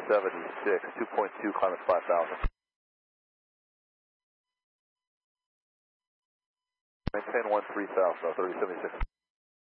3076, 2.2, climb at 5,000. Maintain 13 south, 3076.